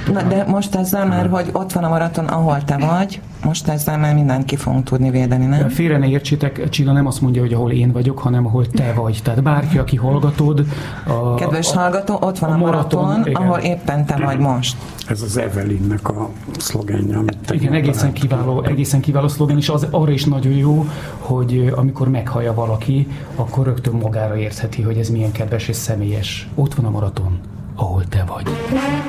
Na, de most ezzel már, hogy ott van a maraton, ahol te vagy, most ezzel már mindent ki fogunk tudni védeni, nem? Félre ne értsétek, Csilla nem azt mondja, hogy ahol én vagyok, hanem ahol te vagy. Tehát bárki, aki hallgatod. Kedves hallgató, ott van a maraton, ahol éppen te vagy most. Ez az Evelynnek a szlogenja, amit te igen, egészen kiváló szlogen, és az arra is nagyon jó, hogy amikor meghallja valaki, akkor rögtön magára értheti, hogy ez milyen kedves és személyes. Ott van a maraton, ahol te vagy.